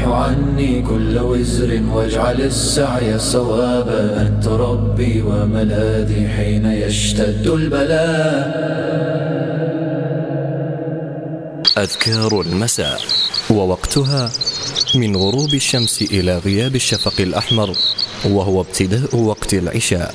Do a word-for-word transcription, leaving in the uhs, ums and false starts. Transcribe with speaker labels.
Speaker 1: وامح عني كل وزر واجعل السعي صوابا. أنت ربي وملاذي حين يشتد البلاء.
Speaker 2: أذكار المساء، ووقتها من غروب الشمس إلى غياب الشفق الأحمر، وهو ابتداء وقت العشاء.